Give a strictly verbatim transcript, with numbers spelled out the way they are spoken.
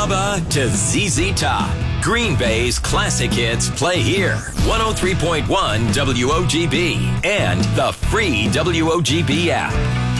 ABBA to Z Z Top. Green Bay's classic hits play here. one oh three point one W O G B and the free W O G B app.